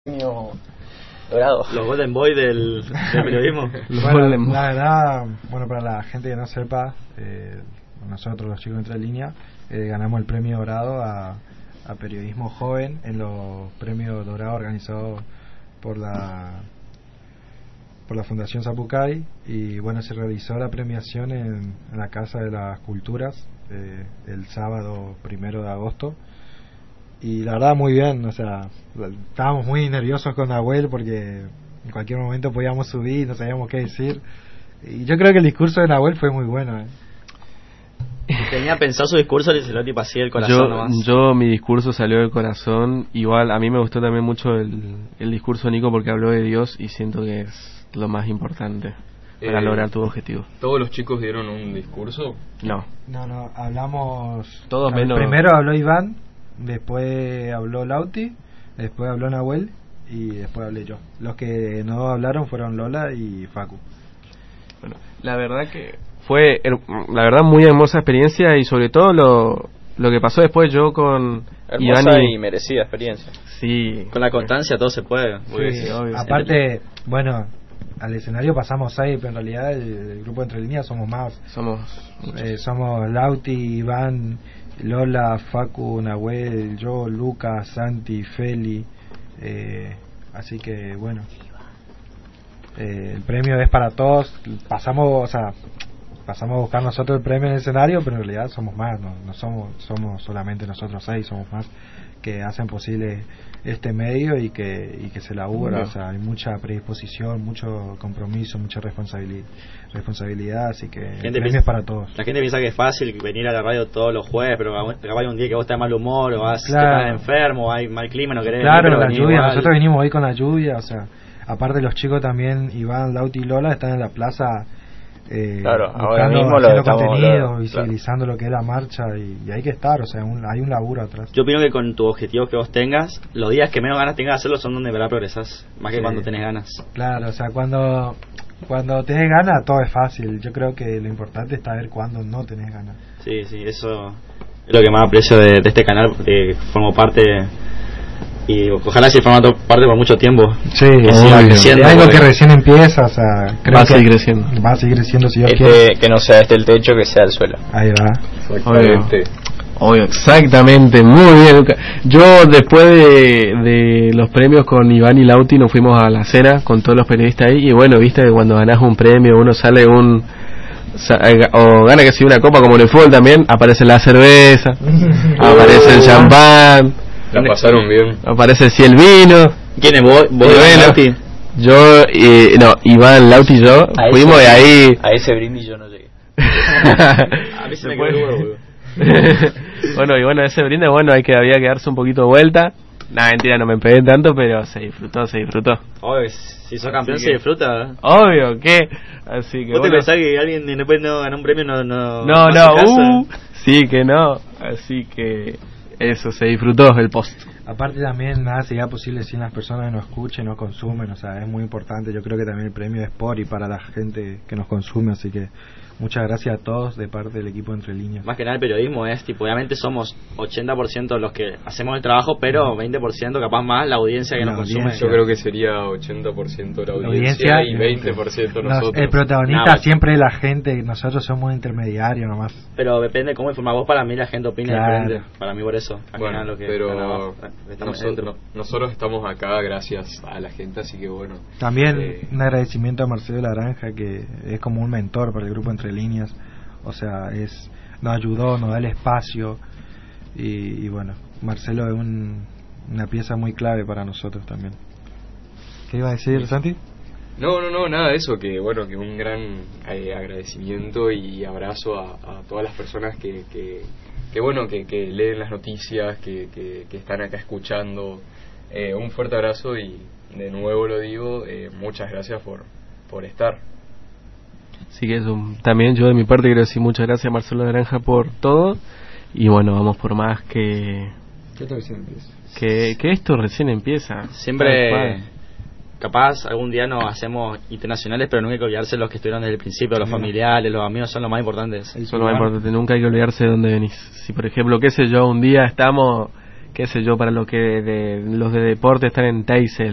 premio dorado. Los Golden Boy del periodismo. Bueno, la verdad, bueno, para la gente que no sepa, nosotros los chicos de Entre Líneas ganamos el premio dorado a periodismo joven en los premios dorados organizados por la Fundación Zapucay, y bueno, se realizó la premiación en la Casa de las Culturas el sábado 1 de agosto, y la verdad muy bien. O sea, estábamos muy nerviosos con Nahuel porque en cualquier momento podíamos subir, no sabíamos qué decir, y yo creo que el discurso de Nahuel fue muy bueno. Tenía pensado su discurso y se lo tipo así del corazón nomás. Yo mi discurso salió del corazón. Igual a mí me gustó también mucho el discurso de Nico, porque habló de Dios y siento que es lo más importante para lograr tu objetivo. ¿Todos los chicos dieron un discurso? No, hablamos todos menos. Primero habló Iván, después habló Lauti, después habló Nahuel y después hablé yo. Los que no hablaron fueron Lola y Facu. Bueno, la verdad que fue muy hermosa experiencia, y sobre todo lo que pasó después yo con hermosa Iván y merecida experiencia. Sí, con la constancia todo se puede. Sí, obvio. Aparte, bueno, al escenario pasamos 6, pero en realidad el grupo de Entre Líneas somos más. Somos Lauti, Iván, Lola, Facu, Nahuel, yo, Lucas, Santi, Feli, así que bueno, el premio es para todos. Pasamos a buscar nosotros el premio en el escenario, pero en realidad somos más, no somos solamente nosotros 6, somos más que hacen posible este medio y que se labura. O sea, hay mucha predisposición, mucho compromiso, mucha responsabilidad, así que el premio es para todos. La gente piensa que es fácil venir a la radio todos los jueves, pero capaz hay un día que vos estás de mal humor, o vas enfermo, o hay mal clima, no querés venir, pero la lluvia, igual. Nosotros venimos hoy con la lluvia, o sea, aparte los chicos también, Iván, Lauti y Lola, están en la plaza ahora mismo haciendo contenido, visibilizando lo que es la marcha, y hay que estar, o sea, hay un laburo atrás. Yo opino que con tu objetivo que vos tengas, los días que menos ganas tengas de hacerlo son donde verdad progresás, más que cuando tenés ganas. Claro, o sea, cuando tenés ganas todo es fácil. Yo creo que lo importante es saber cuándo no tenés ganas. Sí, eso es lo que más aprecio de este canal, porque formo parte. Y ojalá se forma parte por mucho tiempo. Sí, que siga creciendo. Es algo que recién empieza, o sea, va a seguir creciendo. Va a seguir creciendo si Dios quiere. Que no sea el techo, que sea el suelo. Ahí va. Obvio, exactamente, muy bien, Luca. Yo después de los premios con Iván y Lauti nos fuimos a la cena con todos los periodistas ahí, y bueno, viste que cuando ganás un premio uno sale o gana que si una copa, como en el fútbol también, aparece la cerveza, aparece el champán. La pasaron bien. Aparece el vino. ¿Quién es vos? Lauti? Yo, Iván, Lauti y yo fuimos de ahí. A ese brindis yo no llegué. A mí se me quedó bueno, ese brindis, había que darse un poquito de vuelta. Nah, mentira, no me pegué tanto, pero se disfrutó. Obvio, si sos campeón se disfruta. Obvio, ¿qué? Así que ¿Vos te pensás que alguien después no gana un premio no sí que no, así que eso, se disfrutó el post. Aparte también nada sería posible sin las personas que nos escuchen, nos consumen, o sea, es muy importante. Yo creo que también el premio es por y para la gente que nos consume, así que muchas gracias a todos de parte del equipo de Entre Líneas. Más que nada el periodismo es tipo, obviamente somos 80% los que hacemos el trabajo, pero 20% capaz más la audiencia que nos consume. Yo creo que sería 80% la audiencia y 20% nosotros. El protagonista siempre es la gente, nosotros somos intermediarios nomás. Pero depende de cómo informás vos. Para mí la gente opina diferente, para mí por eso. Bueno, lo que pero nosotros estamos acá gracias a la gente, así que bueno. También un agradecimiento a Marcelo Laranja, que es como un mentor para el grupo Entre Líneas, o sea, nos ayudó, nos da el espacio, y bueno, Marcelo es una pieza muy clave para nosotros también. ¿Qué iba a decir, Santi? No, nada de eso, que bueno, que un gran agradecimiento y abrazo a todas las personas que leen las noticias, que están acá escuchando. Un fuerte abrazo y de nuevo lo digo, muchas gracias por estar. Así que eso, también yo de mi parte quiero decir muchas gracias a Marcelo Naranja por todo, y bueno, vamos por más, que esto recién empieza. Siempre capaz algún día nos hacemos internacionales, pero nunca hay que olvidarse de los que estuvieron desde el principio, los familiares, los amigos son lo más importantes. Son lo más importante, nunca hay que olvidarse de dónde venís. Si por ejemplo, un día estamos, para los de deporte están en Teisel,